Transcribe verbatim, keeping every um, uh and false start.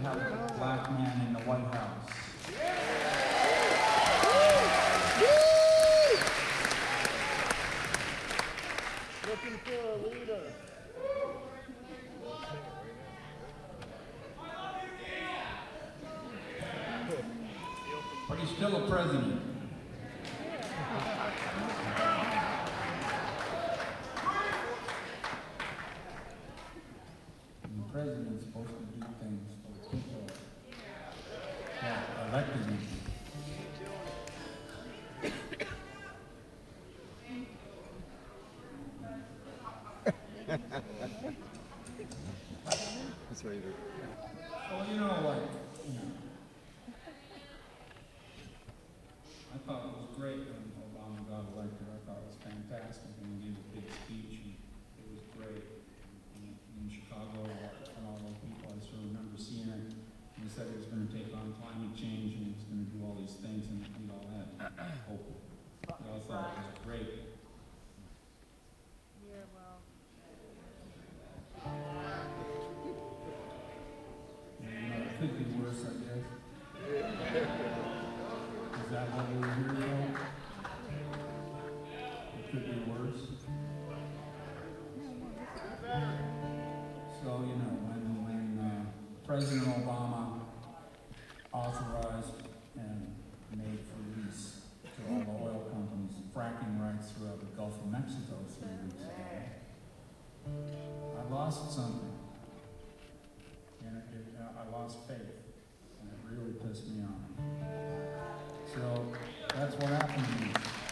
have a black man in the White House. Looking for a leader. But he's still a president. And the president's supposed to do things for people that elected him. That's right. Well, you know, like, you know, I thought it was great when Obama got elected. I thought it was fantastic, and he gave a big speech, and it was great. In, in Chicago, and all those people, I still remember seeing it. And he said he was going to take on climate change, and he was going to do all these things, and we all had hope. We all thought it was great. Yeah, well, You know, it could be worse, I guess. Is that what we were here for? It could be worse. So, you know, when, when uh, President Obama authorized and made for lease to all the oil companies fracking rights throughout the Gulf of Mexico three weeks ago, I lost something. And it, it, uh, I lost faith, and it really pissed me off. So that's what happened to me.